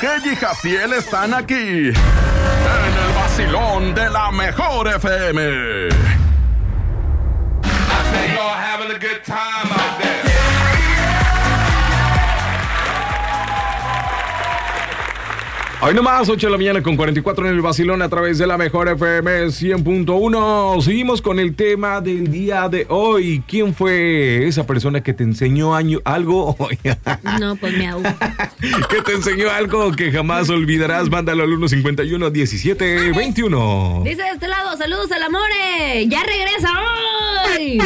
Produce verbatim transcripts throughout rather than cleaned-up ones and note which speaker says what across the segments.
Speaker 1: G y Jaciel están aquí en el vacilón de la mejor F M.
Speaker 2: I say y'all having a good time out there.
Speaker 3: Hoy nomás, ocho de la mañana con cuarenta y cuatro en el vacilón a través de la mejor F M cien punto uno. Seguimos con el tema del día de hoy. ¿Quién fue esa persona que te enseñó año, algo?
Speaker 4: No, pues me ahogo.
Speaker 3: Que te enseñó algo que jamás olvidarás. Mándalo al uno cincuenta y uno diecisiete veintiuno.
Speaker 4: Dice de este lado, saludos al Amore. Ya regresa hoy.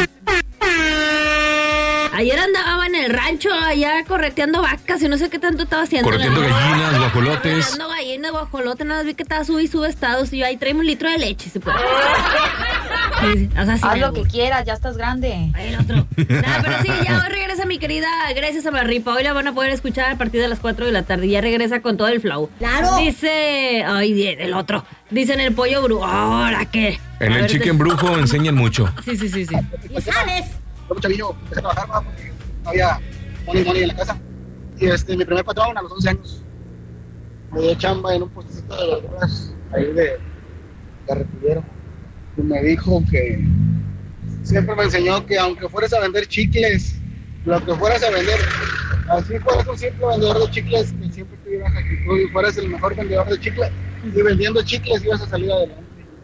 Speaker 4: Ayer andaba en el rancho allá correteando vacas y no sé qué tanto estaba haciendo.
Speaker 3: Correteando gallinas, guajolotes.
Speaker 4: Correteando gallinas, guajolotes, nada más vi que estaba sube y sube estados y yo ahí traemos un litro de leche, si puede. Sí, o sea, sí,
Speaker 5: haz lo que quieras, ya estás grande.
Speaker 4: Ahí el otro. Nada, pero sí, ya hoy regresa mi querida Gracias a Marripa. Hoy la van a poder escuchar a partir de las cuatro de la tarde. Ya regresa con todo el flow.
Speaker 5: Claro.
Speaker 4: Dice, ay, el otro. Dice en el pollo brujo. ¿Ahora qué?
Speaker 3: En el chicken brujo enseñan mucho.
Speaker 4: Sí, sí, sí, sí.
Speaker 5: ¿Y sabes?
Speaker 6: Yo muy chavillo, empecé a trabajar, ¿no? Porque no había money money en la casa. Y este, mi primer patrón a los once años me dio chamba en un puestecito de verduras ahí de carretillero. Y me dijo que siempre me enseñó que aunque fueras a vender chicles, lo que fueras a vender, así fueras un simple vendedor de chicles, que siempre tuvieras actitud y fueras el mejor vendedor de chicles, y vendiendo chicles ibas a salir adelante.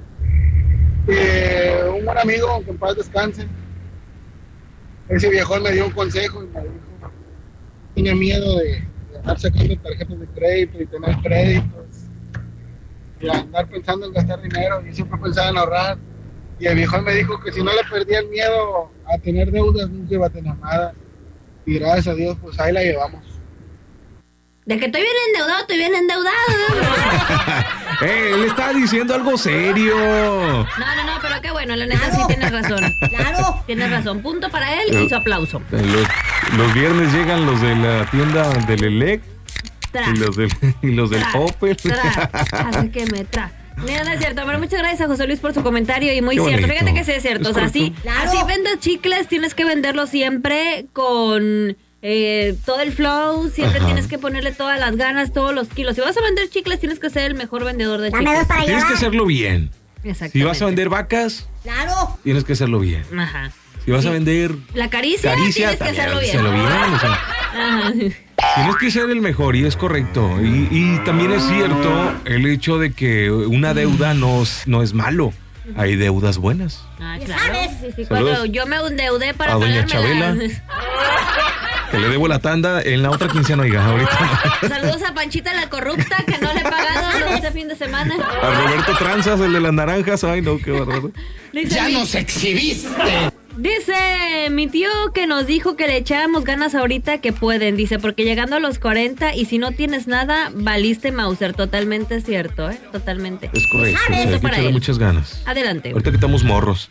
Speaker 6: Eh, un buen amigo, que en paz descanse, ese viejón me dio un consejo y me dijo, tiene miedo de, de andar sacando tarjetas de crédito y tener créditos y andar pensando en gastar dinero. Yo siempre pensaba en ahorrar y el viejón me dijo que si no le perdía el miedo a tener deudas nunca iba a tener nada, y gracias a Dios pues ahí la llevamos.
Speaker 4: De que estoy bien endeudado, estoy bien endeudado.
Speaker 3: eh, él está diciendo algo serio.
Speaker 4: No, no, no, pero qué bueno, la neta. Claro. Sí tienes razón.
Speaker 5: Claro.
Speaker 4: Tienes razón. Punto para él y su aplauso.
Speaker 3: Los, los viernes llegan los de la tienda del Elec y los del, y los del Opel.
Speaker 4: Así que me tra. No, no es cierto, pero muchas gracias a José Luis por su comentario y muy
Speaker 3: Qué
Speaker 4: cierto.
Speaker 3: bonito.
Speaker 4: Fíjate que sí es cierto.
Speaker 3: Es
Speaker 4: o sea, sí,
Speaker 5: claro.
Speaker 4: Así vendes chicles, tienes que venderlos siempre con eh, todo el flow, siempre
Speaker 3: Ajá.
Speaker 4: tienes que ponerle todas las ganas, todos los kilos. Si vas a vender chicles, tienes que ser el mejor vendedor de
Speaker 5: Dame
Speaker 4: chicles.
Speaker 5: dos para
Speaker 3: Tienes
Speaker 5: llevar.
Speaker 3: que hacerlo bien.
Speaker 4: Exactamente.
Speaker 3: Si vas a vender vacas,
Speaker 5: Claro.
Speaker 3: tienes que hacerlo bien.
Speaker 4: Ajá.
Speaker 3: Si vas
Speaker 4: Sí.
Speaker 3: a vender
Speaker 4: La caricia,
Speaker 3: caricia,
Speaker 4: tienes que
Speaker 3: también
Speaker 4: hacerlo bien.
Speaker 3: hazlo bien, o sea,
Speaker 4: Ajá.
Speaker 3: tienes que ser el mejor y es correcto. Y, y también es cierto el hecho de que una deuda no, es- no es malo. Hay deudas buenas.
Speaker 4: Ah,
Speaker 5: Ya
Speaker 4: claro.
Speaker 5: sabes.
Speaker 4: Sí, sí,
Speaker 3: Saludos.
Speaker 4: cuando yo me endeudé para
Speaker 3: A doña
Speaker 4: pagármela.
Speaker 3: Que le debo la tanda en la otra quincena, oiga, ahorita.
Speaker 4: Saludos a Panchita la corrupta, que no le he pagado este fin de semana.
Speaker 3: A Roberto Tranzas, el de las naranjas. Ay, no, qué bárbaro.
Speaker 4: Dice, ya nos exhibiste. Dice mi tío que nos dijo que le echáramos ganas ahorita que pueden. Dice, porque llegando a los cuarenta y si no tienes nada, valiste Mauser. Totalmente cierto, ¿eh? Totalmente.
Speaker 3: Es correcto.
Speaker 4: ¿Sabes?
Speaker 3: o sea, hay que
Speaker 4: Para
Speaker 3: echarle
Speaker 4: él.
Speaker 3: muchas ganas.
Speaker 4: Adelante.
Speaker 3: Ahorita que estamos morros.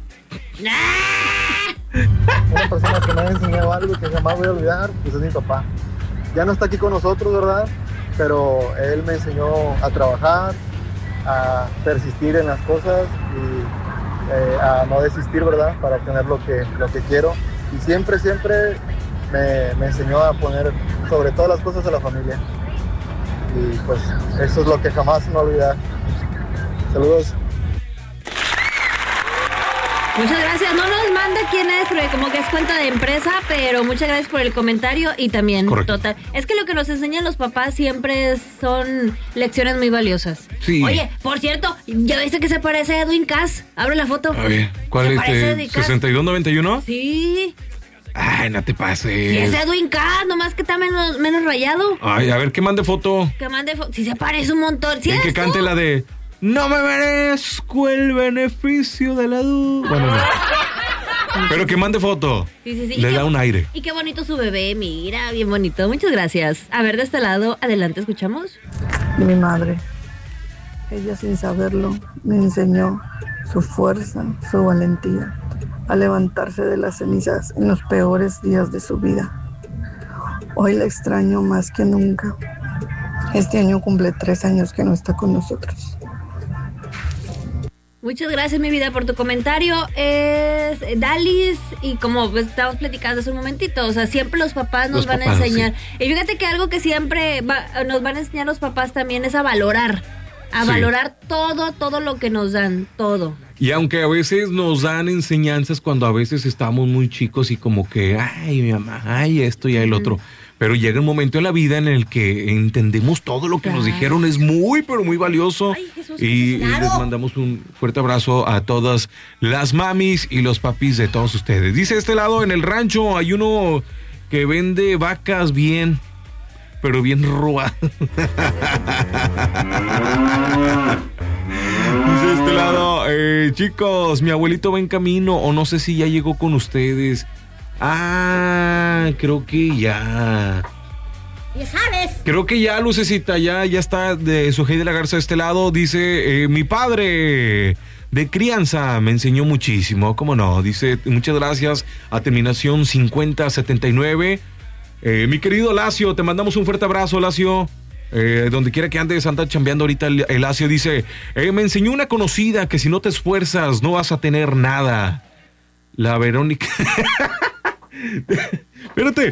Speaker 6: Una persona que me ha enseñado algo que jamás voy a olvidar, pues es mi papá. Ya no está aquí con nosotros, ¿verdad? Pero él me enseñó a trabajar, a persistir en las cosas y eh, a no desistir, ¿verdad? Para obtener lo que, lo que quiero. Y siempre, siempre me, me enseñó a poner sobre todas las cosas a la familia. Y pues eso es lo que jamás me voy a olvidar. Saludos.
Speaker 4: Muchas gracias. No nos manda quién es, porque como que es cuenta de empresa, pero muchas gracias por el comentario y también,
Speaker 3: Correcto.
Speaker 4: total. Es que lo que nos enseñan los papás siempre son lecciones muy valiosas.
Speaker 3: Sí.
Speaker 4: Oye, por cierto, ya viste que se parece a Edwin Cass. Abre la foto.
Speaker 3: A ver, ¿cuál
Speaker 4: ¿Se
Speaker 3: es?
Speaker 4: parece a
Speaker 3: este?
Speaker 4: Edwin Cass?
Speaker 3: ¿sesenta y dos noventa y uno?
Speaker 4: Sí.
Speaker 3: Ay, no te
Speaker 4: Y es
Speaker 3: pases.
Speaker 4: Edwin Cass, nomás que está menos, menos rayado.
Speaker 3: Ay, a ver, que mande foto.
Speaker 4: Que mande foto. Sí se parece un montón. ¿Sí
Speaker 3: Y que
Speaker 4: eres tú?
Speaker 3: cante la de No me merezco el beneficio de la duda. Bueno, no. Pero que mande foto.
Speaker 4: Sí, sí, sí.
Speaker 3: Le
Speaker 4: Y
Speaker 3: da
Speaker 4: qué-
Speaker 3: un aire.
Speaker 4: Y qué bonito su bebé, mira, bien bonito. Muchas gracias. A ver, de este lado, adelante, ¿escuchamos?
Speaker 7: Mi madre, ella sin saberlo, me enseñó su fuerza, su valentía, a levantarse de las cenizas en los peores días de su vida. Hoy la extraño más que nunca. Este año cumple tres años que no está con nosotros.
Speaker 4: Muchas gracias, mi vida, por tu comentario. Es Dalis, y como pues, estábamos platicando hace un momentito, o sea, siempre los papás nos
Speaker 3: Los
Speaker 4: van
Speaker 3: papás,
Speaker 4: a enseñar. Sí. Y fíjate que algo que siempre va, nos van a enseñar los papás también es a valorar. A sí. valorar todo, todo lo que nos dan, todo.
Speaker 3: Y aunque a veces nos dan enseñanzas cuando a veces estamos muy chicos y como que, ay, mi mamá, ay, esto y el mm. otro. Pero llega un momento en la vida en el que entendemos todo lo que claro. nos dijeron, es muy, pero muy valioso. Ay, Jesús, y, claro. y les mandamos un fuerte abrazo a todas las mamis y los papis de todos ustedes. Dice este lado, en el rancho hay uno que vende vacas bien, pero bien robadas. Dice este lado, eh, chicos, mi abuelito va en camino, o no sé si ya llegó con ustedes. Ah, creo que ya.
Speaker 5: Ya sabes.
Speaker 3: Creo que ya, Lucecita, ya, ya está de Sujei de la Garza de este lado. Dice, eh, mi padre de crianza me enseñó muchísimo. ¿Cómo no? Dice, muchas gracias. A terminación cincuenta setenta y nueve. Eh, mi querido Lacio, te mandamos un fuerte abrazo, Lacio. Eh, donde quiera que andes, anda chambeando ahorita el, el Lacio. Dice, eh, me enseñó una conocida que si no te esfuerzas no vas a tener nada. La Verónica. Espérate.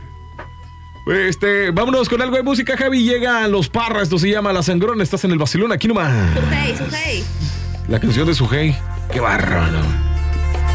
Speaker 3: Este, vámonos con algo de música, Javi. Llegan los Parras, esto se llama La Sangrona. Estás en el vacilón, aquí nomás.
Speaker 4: Sujei, Sujei.
Speaker 3: La canción de Sujei. Qué bárbaro.